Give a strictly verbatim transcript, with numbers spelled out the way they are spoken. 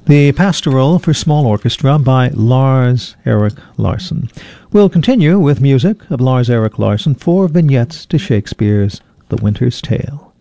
The Pastoral for Small Orchestra by Lars Erik Larsson. We'll continue with music of Lars Erik Larsson, four vignettes to Shakespeare's The Winter's Tale.